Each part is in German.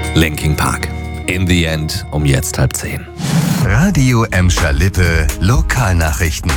Linkin Park. In the End um jetzt 9:30. Radio Emscher-Lippe Lokalnachrichten.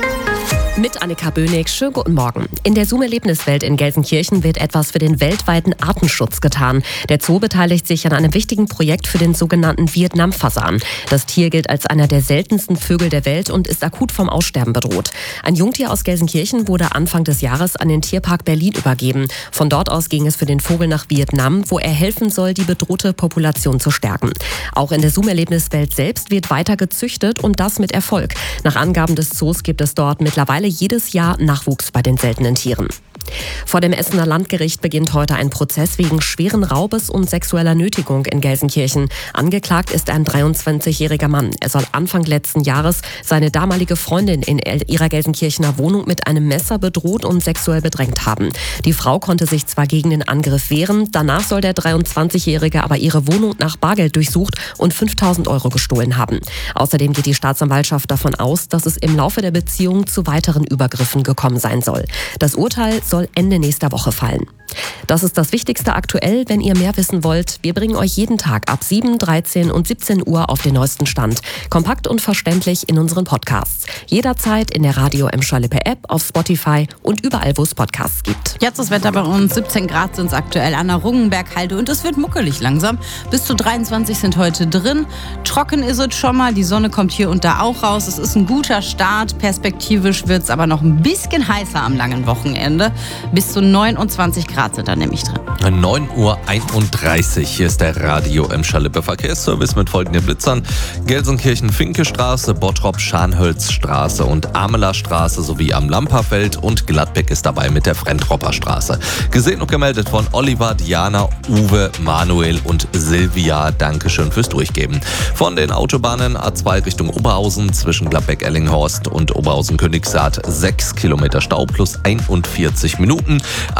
Mit Annika Böhnig, schönen guten Morgen. In der Zoom-Erlebniswelt in Gelsenkirchen wird etwas für den weltweiten Artenschutz getan. Der Zoo beteiligt sich an einem wichtigen Projekt für den sogenannten Vietnam-Fasan. Das Tier gilt als einer der seltensten Vögel der Welt und ist akut vom Aussterben bedroht. Ein Jungtier aus Gelsenkirchen wurde Anfang des Jahres an den Tierpark Berlin übergeben. Von dort aus ging es für den Vogel nach Vietnam, wo er helfen soll, die bedrohte Population zu stärken. Auch in der Zoom-Erlebniswelt selbst wird weiter gezüchtet und das mit Erfolg. Nach Angaben des Zoos gibt es dort mittlerweile jedes Jahr Nachwuchs bei den seltenen Tieren. Vor dem Essener Landgericht beginnt heute ein Prozess wegen schweren Raubes und sexueller Nötigung in Gelsenkirchen. Angeklagt ist ein 23-jähriger Mann. Er soll Anfang letzten Jahres seine damalige Freundin in ihrer Gelsenkirchener Wohnung mit einem Messer bedroht und sexuell bedrängt haben. Die Frau konnte sich zwar gegen den Angriff wehren, danach soll der 23-jährige aber ihre Wohnung nach Bargeld durchsucht und 5.000 € gestohlen haben. Außerdem geht die Staatsanwaltschaft davon aus, dass es im Laufe der Beziehung zu weiteren Übergriffen gekommen sein soll. Das Urteil soll Ende nächster Woche fallen. Das ist das Wichtigste aktuell. Wenn ihr mehr wissen wollt, wir bringen euch jeden Tag ab 7, 13 und 17 Uhr auf den neuesten Stand. Kompakt und verständlich in unseren Podcasts. Jederzeit in der Radio Emscher-Lippe App, auf Spotify und überall, wo es Podcasts gibt. Jetzt das Wetter bei uns. 17 Grad sind es aktuell an der Rungenberghalde und es wird muckelig langsam. Bis zu 23 sind heute drin. Trocken ist es schon mal. Die Sonne kommt hier und da auch raus. Es ist ein guter Start. Perspektivisch wird es aber noch ein bisschen heißer am langen Wochenende. Bis zu 29 Grad sind da nämlich drin. 9:31 Uhr. Hier ist der Radio Emscher-Lippe Verkehrsservice mit folgenden Blitzern. Gelsenkirchen-Finke-Straße, Bottrop-Scharnhölz-Straße und Ameler-Straße sowie am Lamperfeld und Gladbeck ist dabei mit der Frentropper-Straße. Gesehen und gemeldet von Oliver, Diana, Uwe, Manuel und Silvia. Dankeschön fürs Durchgeben. Von den Autobahnen A2 Richtung Oberhausen zwischen Gladbeck-Ellinghorst und Oberhausen-Königssaat 6 Kilometer Stau plus 41 Minuten.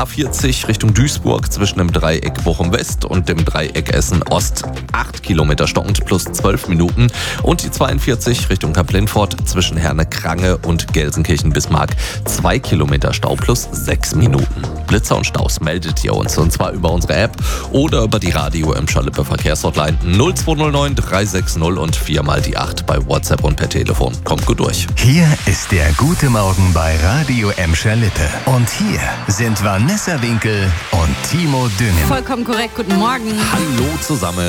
A40 Richtung Duisburg zwischen dem Dreieck Bochum West und dem Dreieck Essen Ost 8 Kilometer stockend plus 12 Minuten. Und die 42 Richtung Kap-Lindfort zwischen Herne-Krange und Gelsenkirchen-Bismarck 2 Kilometer Stau plus 6 Minuten. Blitzer und Staus meldet ihr uns und zwar über unsere App oder über die Radio Emscher-Lippe Verkehrshotline 0209 360 und 4 mal die 8 bei WhatsApp und per Telefon. Kommt gut durch. Hier ist der Gute Morgen bei Radio Emscher-Lippe. Und hier sind Vanessa Winkel und Timo Düngen. Vollkommen korrekt. Guten Morgen. Hallo zusammen.